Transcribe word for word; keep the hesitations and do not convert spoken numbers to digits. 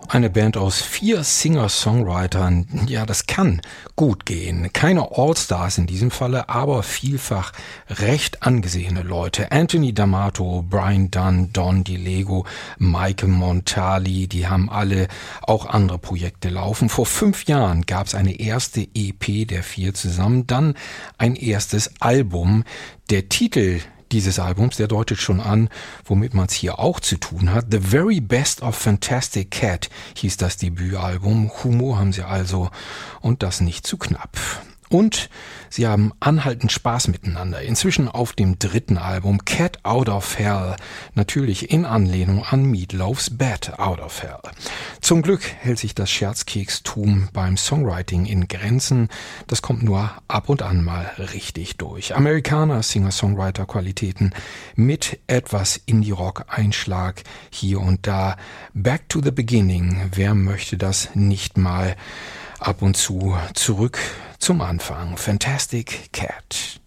Eine Band aus vier Singer-Songwritern, ja, das kann gut gehen. Keine All-Stars in diesem Falle, aber vielfach recht angesehene Leute. Anthony D'Amato, Brian Dunn, Don DiLego, Michael Montali, die haben alle auch andere Projekte laufen. Vor fünf Jahren gab es eine erste E P der vier zusammen, dann ein erstes Album. Der Titel dieses Albums, der deutet schon an, womit man es hier auch zu tun hat. The Very Best of Fantastic Cat hieß das Debütalbum. Humor haben sie also und das nicht zu knapp. Und sie haben anhaltend Spaß miteinander. Inzwischen auf dem dritten Album Cat Out of Hell, natürlich in Anlehnung an Meat Loaf's Bat Out of Hell. Zum Glück hält sich das Scherzkekstum beim Songwriting in Grenzen. Das kommt nur ab und an mal richtig durch. Amerikaner, Singer-Songwriter-Qualitäten mit etwas Indie-Rock-Einschlag hier und da. Back to the Beginning, wer möchte das nicht mal? Ab und zu zurück zum Anfang. Fantastic Cat.